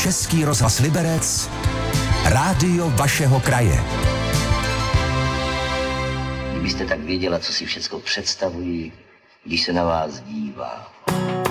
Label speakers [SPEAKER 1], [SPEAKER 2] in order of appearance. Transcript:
[SPEAKER 1] Český rozhlas Liberec, rádio vašeho kraje.
[SPEAKER 2] Kdybyste tak věděla, co si všecko představují, když se na vás dívá.